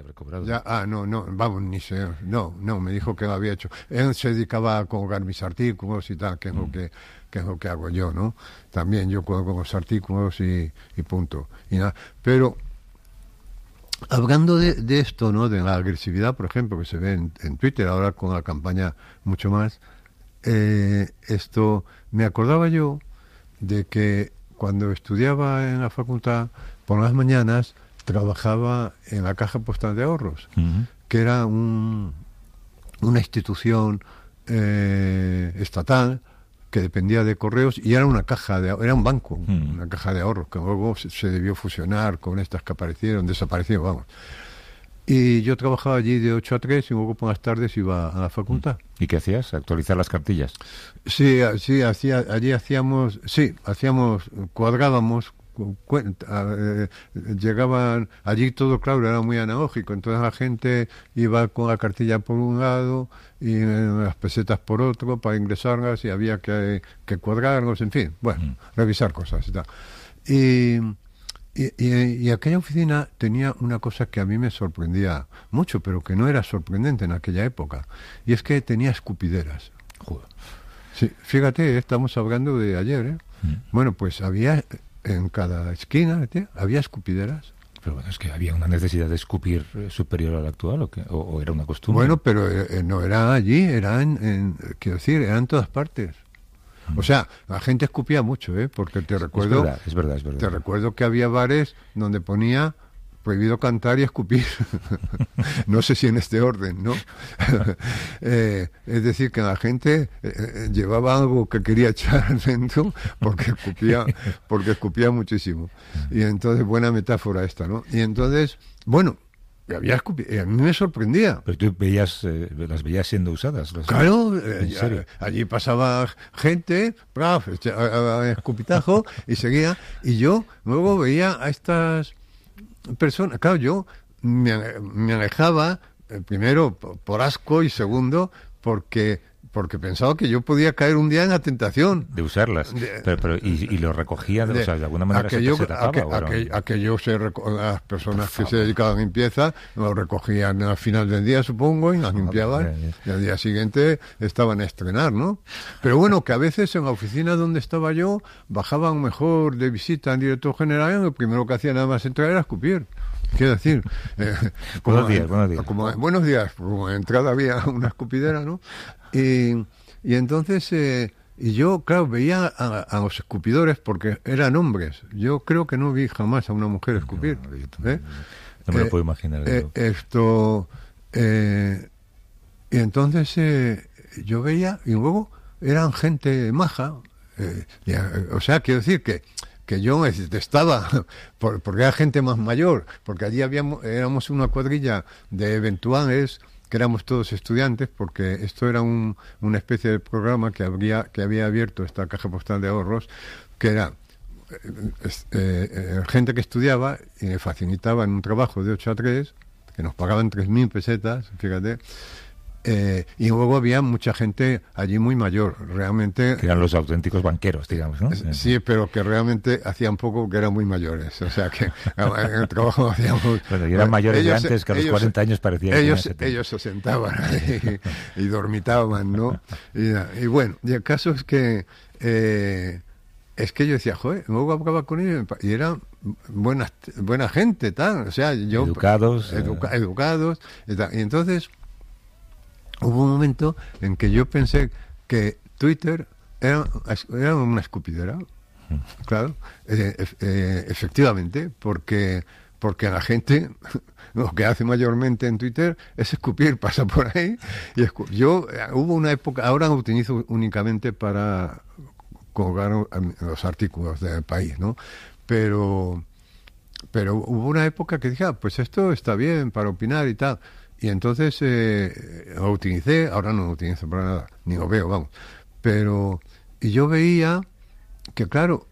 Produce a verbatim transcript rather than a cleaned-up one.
haber cobrado. Ya, ah, no, no, vamos, ni sé, no, no, me dijo que lo había hecho. Él se dedicaba a colgar mis artículos y tal, que es mm. lo que, que es lo que hago yo, ¿no? También yo colgo los artículos y, y punto. Y nada, pero hablando de, de esto, ¿no? De la agresividad, por ejemplo, que se ve en, en Twitter, ahora con la campaña mucho más, eh, esto, me acordaba yo de que cuando estudiaba en la facultad, por las mañanas, trabajaba en la Caja Postal de Ahorros, uh-huh. que era un, una institución eh, estatal que dependía de Correos y era una caja de era un banco, uh-huh. una caja de ahorros que luego se, se debió fusionar con estas que aparecieron, desaparecieron, vamos. Y yo trabajaba allí de ocho a tres y luego por las tardes iba a la facultad. ¿Y qué hacías? ¿Actualizar las cartillas? Sí, sí, hacía, allí hacíamos, sí, hacíamos, cuadrábamos, eh, llegaban, allí todo, claro, era muy analógico, entonces la gente iba con la cartilla por un lado y las pesetas por otro para ingresarlas y había que, que cuadrarlos, en fin, bueno, mm. revisar cosas y tal. Y... Y, y, y aquella oficina tenía una cosa que a mí me sorprendía mucho, pero que no era sorprendente en aquella época, y es que tenía escupideras. Joder. Sí, fíjate, estamos hablando de ayer, ¿eh? Mm. Bueno, pues había en cada esquina, ¿eh? había escupideras. Pero bueno, es que había una necesidad de escupir superior a la actual, ¿o, qué? o, o era una costumbre? Bueno, pero eh, no era allí, era en, en, quiero decir, era en todas partes. O sea, la gente escupía mucho, ¿eh? Porque te recuerdo... Es verdad, es verdad, es verdad. Te recuerdo que había bares donde ponía prohibido cantar y escupir. No sé si en este orden, ¿no? eh, es decir, que la gente eh, llevaba algo que quería echar dentro porque escupía, porque escupía muchísimo. Y entonces, buena metáfora esta, ¿no? Y entonces, bueno... Había escupido, a mí me sorprendía. Pero tú veías, eh, las veías siendo usadas. Las claro, eh, ya, allí pasaba gente, braf, escupitajo y seguía. Y yo luego veía a estas personas, claro, yo me, me alejaba, eh, primero por asco y segundo porque... porque pensaba que yo podía caer un día en la tentación. De usarlas. De, pero, pero, y, y lo recogía, de, o sea, de alguna manera aquello, se, se tapaba. Aquello, aquello, aquello se reco- las personas que se dedicaban a limpieza lo recogían al final del día, supongo, y las limpiaban. Y al día siguiente estaban a estrenar, ¿no? Pero bueno, que a veces en la oficina donde estaba yo, bajaban mejor de visita al director general y lo primero que hacía nada más entrar era escupir. Quiero decir, eh, como, buenos días, buenos días. Como, buenos días, como en entrada había una escupidera, ¿no? Y, y entonces, eh, y yo, claro, veía a, a los escupidores porque eran hombres. Yo creo que no vi jamás a una mujer escupir. No, no, ¿eh? no me lo eh, puedo imaginar. Eh, esto, eh, y entonces eh, yo veía, y luego eran gente maja. Eh, y, o sea, quiero decir que que yo detestaba, por, porque era gente más mayor, porque allí habíamos, éramos una cuadrilla de eventuales, que éramos todos estudiantes, porque esto era un, una especie de programa que había, que había abierto esta Caja Postal de Ahorros, que era eh, eh, gente que estudiaba y le facilitaban un trabajo de ocho a tres, que nos pagaban tres mil pesetas, fíjate. Eh, y luego había mucha gente allí muy mayor, realmente... Que eran los auténticos banqueros, digamos, ¿no? Sí, pero que realmente hacían poco, que eran muy mayores. O sea, que en el trabajo hacíamos... Bueno, y eran mayores ellos, de antes, que a los ellos, cuarenta años parecían... Ellos, ellos se sentaban y, y dormitaban, ¿no? Y, y bueno, y el caso es que... Eh, es que yo decía, joder, luego hablaba con ellos y eran buena, buena gente, tal. O sea, yo... Educados. Educa, educados. Y, tal. Y entonces... Hubo un momento en que yo pensé que Twitter era, era una escupidera, claro, eh, eh, efectivamente, porque porque la gente lo que hace mayormente en Twitter es escupir, pasa por ahí y escu- yo hubo una época, ahora lo utilizo únicamente para colgar los artículos del país, ¿no? Pero pero hubo una época que dije, ah, pues esto está bien para opinar y tal. Y entonces eh, lo utilicé, ahora no lo utilizo para nada, ni lo veo, vamos. Pero, y yo veía que, claro,